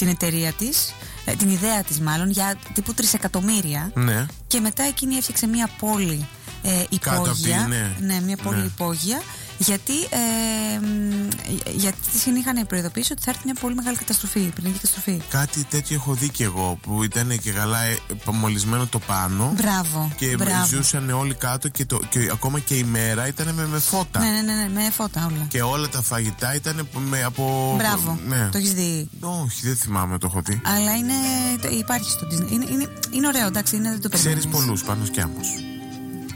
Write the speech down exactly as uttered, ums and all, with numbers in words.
την εταιρεία της, την ιδέα της μάλλον, για τύπου τρισεκατομμύρια. Ναι. Και μετά εκείνη έφτιαξε μια πόλη ε, υπόγεια. Αυτή, ναι. ναι, μια πόλη ναι. υπόγεια. Γιατί, ε, γιατί τις είχαν προειδοποιήσει ότι θα έρθει μια πολύ μεγάλη καταστροφή, πυρηνική καταστροφή. Κάτι τέτοιο έχω δει και εγώ, που ήταν και καλά μολυσμένο το πάνω. Μπράβο. Και μπράβο. ζούσαν όλοι κάτω και, το, και ακόμα και η μέρα ήταν με, με φώτα. Ναι, ναι, ναι, ναι, με φώτα όλα. Και όλα τα φαγητά ήταν με, από. Μπράβο. Ναι. Το έχεις δει? Όχι, δεν θυμάμαι, το έχω δει. Αλλά είναι, υπάρχει στο Disney. Είναι, είναι, είναι ωραίο, εντάξει, είναι, δεν το περιμένεις. Ξέρεις πολλούς Πάνος και Άμμος.